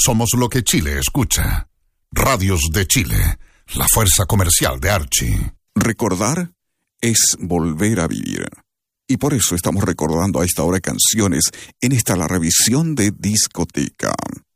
Somos lo que Chile escucha. Radios de Chile, la fuerza comercial de Archie. Recordar es volver a vivir. Y por eso estamos recordando a esta hora canciones en esta la revisión de discoteca.